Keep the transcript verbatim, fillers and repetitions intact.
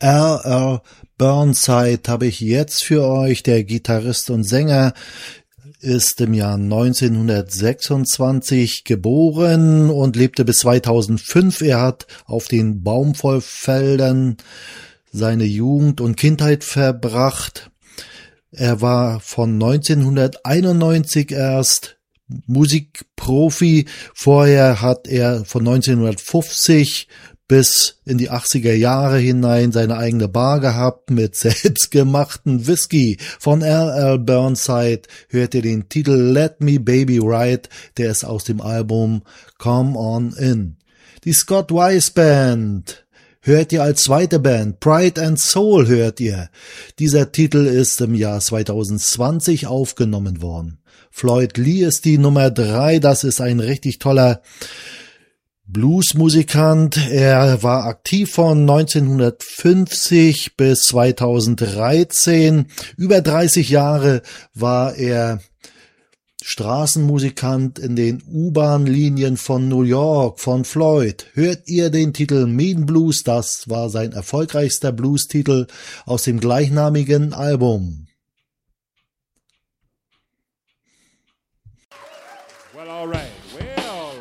R L Burnside habe ich jetzt für euch. Der Gitarrist und Sänger ist im Jahr neunzehnhundertsechsundzwanzig geboren und lebte bis zweitausendfünf. Er hat auf den Baumwollfeldern seine Jugend und Kindheit verbracht. Er war von neunzehnhunderteinundneunzig erst Musikprofi. Vorher hat er von neunzehnhundertfünfzig bis in die achtziger Jahre hinein seine eigene Bar gehabt mit selbstgemachten Whisky. Von R L Burnside hört ihr den Titel Let Me Baby Ride, der ist aus dem Album Come On In. Die Scott Weiss Band hört ihr als zweite Band, Pride and Soul hört ihr. Dieser Titel ist im Jahr zweitausendzwanzig aufgenommen worden. Floyd Lee ist die Nummer drei, das ist ein richtig toller Bluesmusikant. Er war aktiv von neunzehnhundertfünfzig bis zweitausenddreizehn. Über dreißig Jahre war er Straßenmusikant in den U-Bahn-Linien von New York, von Floyd. Hört ihr den Titel Mean Blues? Das war sein erfolgreichster Blues-Titel aus dem gleichnamigen Album.